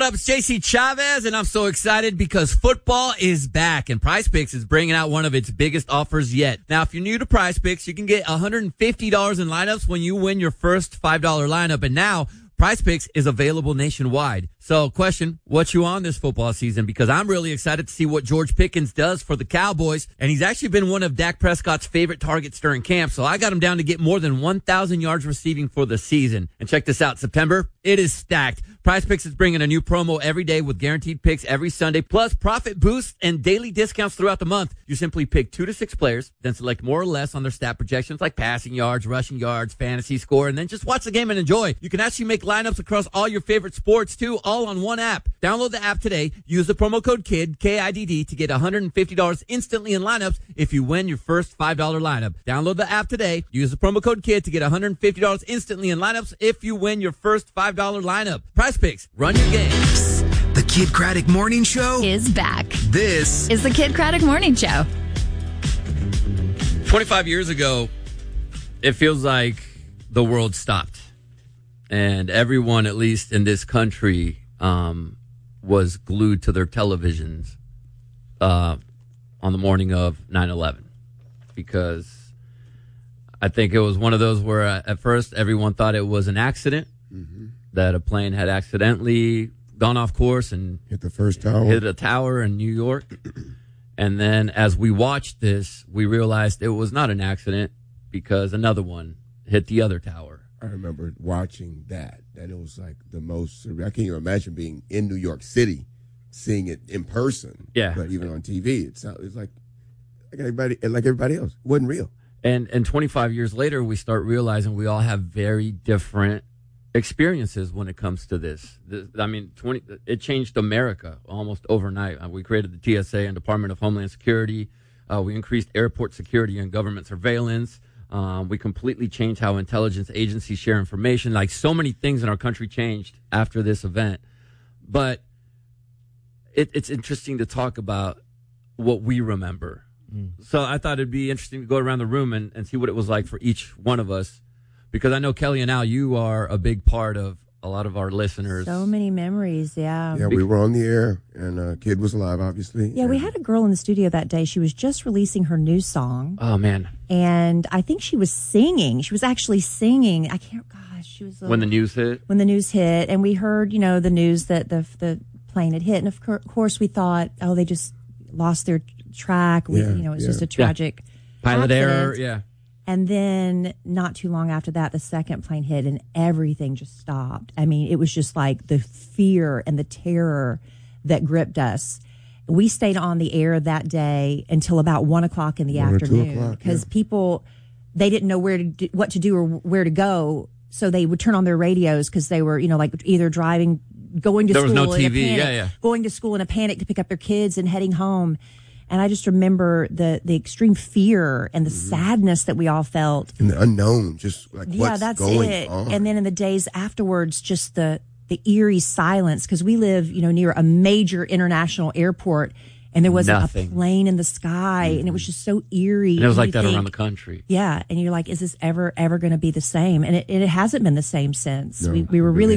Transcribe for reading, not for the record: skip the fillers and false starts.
up? It's JC Chavez, and I'm so excited because football is back, and Prize Picks is bringing out one of its biggest offers yet. Now, if you're new to Prize Picks, you can get $150 in lineups when you win your first $5 lineup, and now Prize Picks is available nationwide. So, question, what you on this football season? Because I'm really excited to see what George Pickens does for the Cowboys, and he's actually been one of Dak Prescott's favorite targets during camp, so I got him down to get more than 1,000 yards receiving for the season. And check this out, September, it is stacked. Prize Picks is bringing a new promo every day with guaranteed picks every Sunday, plus profit boosts and daily discounts throughout the month. You simply pick 2 to 6 players, then select more or less on their stat projections like passing yards, rushing yards, fantasy score, and then just watch the game and enjoy. You can actually make lineups across all your favorite sports too, all on one app. Download the app today. Use the promo code KIDD, K-I-D-D, to get $150 instantly in lineups if you win your first $5 lineup. Download the app today. Use the promo code KIDD to get $150 instantly in lineups if you win your first $5 lineup. Prize Picks, run your game. The Kid Craddock Morning Show is back. This is the Kid Craddock Morning Show. 25 years ago, it feels like the world stopped. And everyone, at least in this country, was glued to their televisions on the morning of 9/11. Because I think it was one of those where at first everyone thought it was an accident, that a plane had accidentally gone off course and hit the first tower, hit a tower in New York. And then as we watched this, we realized it was not an accident because another one hit the other tower. I remember watching that it was like the most, I can't even imagine being in New York City, seeing it in person. Yeah. But even on TV, it's like everybody else. It wasn't real. And 25 years later, we start realizing we all have very different experiences when it comes to this. It changed America almost overnight. We created the TSA and Department of Homeland Security. We increased airport security and government surveillance. We completely changed how intelligence agencies share information. Like, so many things in our country changed after this event. But it's interesting to talk about what we remember. So I thought it'd be interesting to go around the room and see what it was like for each one of us. Because I know, Kelly and Al, you are a big part of a lot of our listeners. So many memories, yeah. Yeah, we were on the air, and Kid was alive, obviously. Yeah, we had a girl in the studio that day. She was just releasing her new song. Oh, man. And I think she was singing. She was actually singing. She was... When the news hit? When the news hit. And we heard, the news that the plane had hit. And, of course, we thought, they just lost their track. It was just a tragic pilot accident. error, yeah. And then not too long after that, the second plane hit and everything just stopped. I mean, it was just like the fear and the terror that gripped us. We stayed on the air that day until about 1 o'clock in the afternoon because people, they didn't know what to do or where to go. So they would turn on their radios because they were, either driving, going to school. There was no in TV, a panic, going to school in a panic to pick up their kids and heading home. And I just remember the extreme fear and the sadness that we all felt. And the unknown, just like what's going on. And then in the days afterwards, just the eerie silence, because we live, near a major international airport, and there wasn't a plane in the sky, and it was just so eerie. And it was like that around the country. Yeah, and you're like, is this ever going to be the same? And it hasn't been the same since. No, we were really